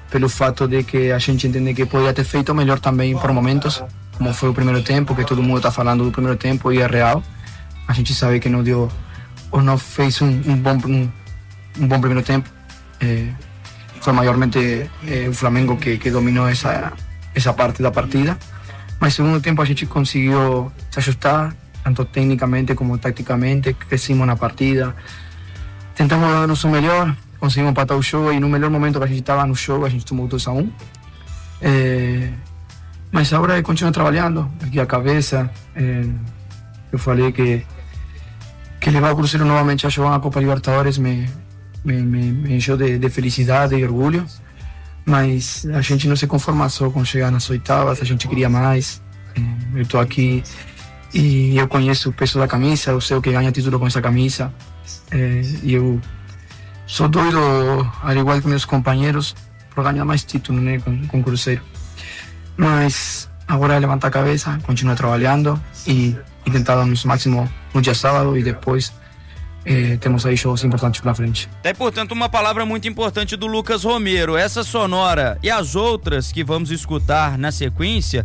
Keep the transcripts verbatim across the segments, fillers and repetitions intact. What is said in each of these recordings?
pelo fato de que a gente entende que poderia ter feito melhor também por momentos, como foi o primeiro tempo, que todo mundo está falando do primeiro tempo e é real. A gente sabe que não deu, ou não fez um, um, bom, um, um bom primeiro tempo. É, foi maiormente é, o Flamengo que, que dominou essa, essa parte da partida. Mas no segundo tempo a gente conseguiu se ajustar, tanto tecnicamente como taticamente, crescimos na partida. Tentamos dar nosso melhor, conseguimos empatar o jogo e no melhor momento que a gente estava no jogo a gente tomou dois a um. É, mas agora é continuar trabalhando, aqui a cabeça. É, eu falei que, que levar o Cruzeiro novamente a jogar a Copa Libertadores me, me, me, me encheu de, de felicidade e orgulho. Mas a gente não se conforma só com chegar nas oitavas, a gente queria mais. Eu estou aqui e eu conheço o peso da camisa, eu sei o que ganha título com essa camisa. E eu sou doido, ao igual que meus companheiros, por ganhar mais títulos, né, com, com o Cruzeiro. Mas agora é levantar a cabeça, continuar trabalhando e, e tentar dar o nosso máximo no dia sábado e depois Eh, temos aí jogos importantes pela frente. É, portanto, uma palavra muito importante do Lucas Romero. Essa sonora e as outras que vamos escutar na sequência,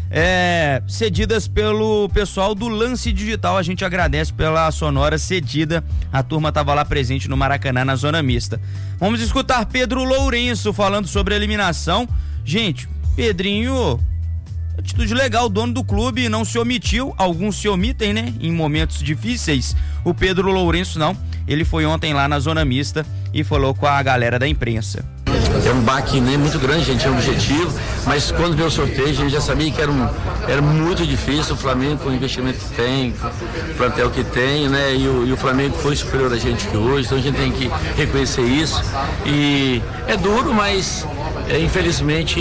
é, cedidas pelo pessoal do Lance Digital. A gente agradece pela sonora cedida. A turma estava lá presente no Maracanã, na zona mista. Vamos escutar Pedro Lourenço falando sobre a eliminação. Gente, Pedrinho... atitude legal, o dono do clube não se omitiu, alguns se omitem, né, em momentos difíceis. O Pedro Lourenço não, ele foi ontem lá na zona mista e falou com a galera da imprensa. É um baque, né, muito grande, a gente tinha um objetivo, mas quando veio o sorteio a gente já sabia que era, um, era muito difícil. O Flamengo, com o investimento que tem, o plantel que tem, né, e o, e o Flamengo foi superior a gente que hoje, então a gente tem que reconhecer isso. E é duro, mas é, infelizmente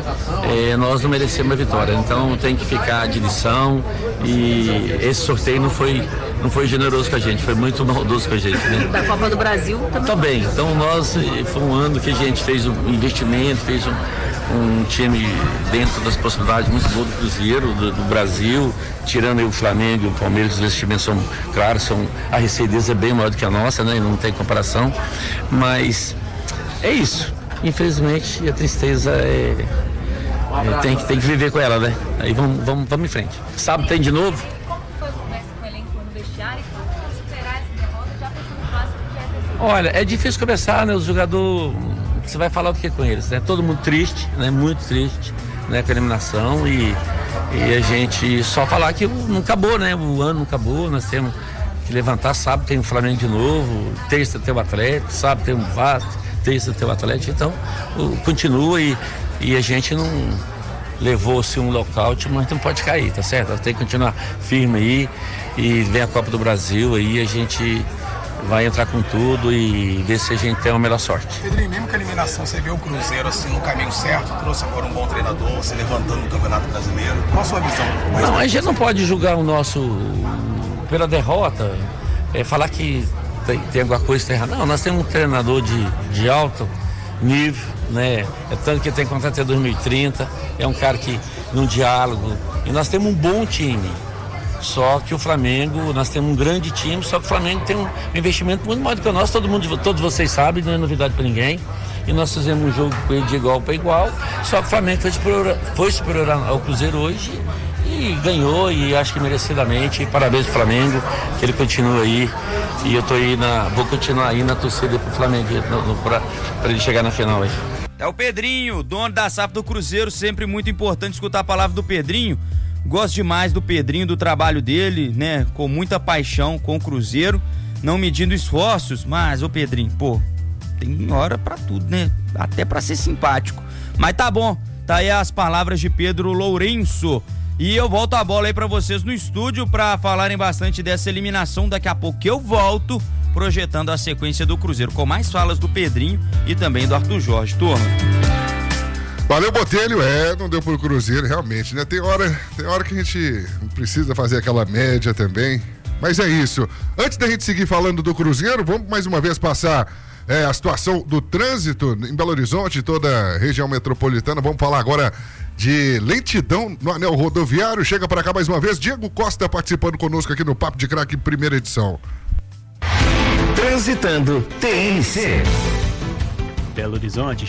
é, nós não merecemos a vitória, então tem que ficar de lição. E esse sorteio não foi, não foi generoso com a gente, foi muito maldoso com a gente, né? Da Copa do Brasil também. Também, então nós, foi um ano que a gente fez um investimento, fez um, um time dentro das possibilidades muito boas do Cruzeiro, do, do Brasil, tirando aí o Flamengo e o Palmeiras, os investimentos são, claro, são, a receita deles é bem maior do que a nossa, né? Não tem comparação, mas é isso. Infelizmente, a tristeza é, é tem, que, tem que viver com ela, né? Aí vamos, vamos, vamos em frente. Sábado tem de novo. Como foi a conversa com o elenco no vestiário? Como superar essa derrota já pensando no próximo que é desse... Olha, é difícil conversar, né? O jogador, você vai falar do que com eles, né? Todo mundo triste, né? Muito triste, né? Com a eliminação e, e a gente só falar que não acabou, né? O ano não acabou, nós temos que levantar. Sábado tem o Flamengo de novo, terça tem o Atlético, sábado tem o Vasco, terça tem o Atlético, então o, continua e, e a gente não levou-se um lockout, mas não pode cair, tá certo? Tem que continuar firme aí e vem a Copa do Brasil aí, a gente vai entrar com tudo e ver se a gente tem a melhor sorte. Pedrinho, mesmo com a eliminação, você vê o Cruzeiro assim no caminho certo, trouxe agora um bom treinador, se levantando no Campeonato Brasileiro. Qual a sua visão? Não, a gente não pode julgar o nosso pela derrota, é, falar que tem, tem alguma coisa que tá errada. Não, nós temos um treinador de, de alto nível, né? É tanto que tem contrato até dois mil e trinta, é um cara que num diálogo, e nós temos um bom time. Só que o Flamengo, nós temos um grande time, só que o Flamengo tem um investimento muito maior do que o nosso, todo mundo, todos vocês sabem, não é novidade para ninguém. E nós fizemos um jogo com ele de igual para igual, só que o Flamengo foi superior, foi superior ao Cruzeiro hoje e ganhou, e acho que merecidamente. E parabéns ao Flamengo, que ele continua aí. E eu tô aí na, vou continuar aí na torcida pro Flamengo, para ele chegar na final aí. É o Pedrinho, dono da S A F do Cruzeiro, sempre muito importante escutar a palavra do Pedrinho. Gosto demais do Pedrinho, do trabalho dele, né? Com muita paixão com o Cruzeiro, não medindo esforços, mas o Pedrinho, pô, tem hora pra tudo, né? Até pra ser simpático. Mas tá bom, tá aí as palavras de Pedro Lourenço. E eu volto a bola aí pra vocês no estúdio pra falarem bastante dessa eliminação. Daqui a pouco que eu volto projetando a sequência do Cruzeiro, com mais falas do Pedrinho e também do Arthur Jorge. Turma. Valeu, Botelho. É, não deu pro Cruzeiro, realmente, né? Tem hora, tem hora que a gente precisa fazer aquela média também. Mas é isso. Antes da gente seguir falando do Cruzeiro, vamos mais uma vez passar é, a situação do trânsito em Belo Horizonte, toda a região metropolitana. Vamos falar agora de lentidão no anel rodoviário. Chega para cá mais uma vez, Diego Costa participando conosco aqui no Papo de Craque, primeira edição. Transitando T N C. Belo Horizonte